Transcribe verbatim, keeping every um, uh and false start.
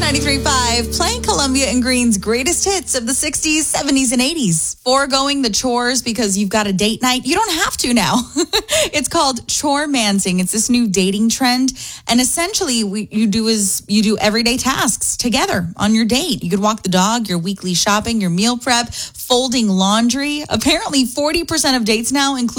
ninety-three point five, playing Columbia and Green's greatest hits of the sixties, seventies, and eighties. Foregoing the chores because you've got a date night, you don't have to now. It's called chore-mancing. It's this new dating trend. And essentially, what you do is you do everyday tasks together on your date. You could walk the dog, your weekly shopping, your meal prep, folding laundry. Apparently, forty percent of dates now include